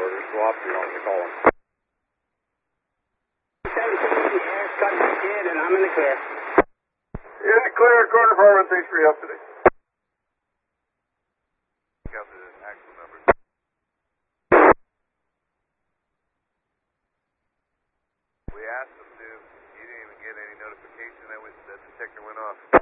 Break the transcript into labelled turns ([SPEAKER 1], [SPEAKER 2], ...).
[SPEAKER 1] orders. Go off if you want to call them.
[SPEAKER 2] 760 air, cut the kid, and I'm in the clear.
[SPEAKER 3] In the clear, quarter 4133 up today.
[SPEAKER 4] Counted an actual number. We asked them to. You didn't even get any notification that the detector went off.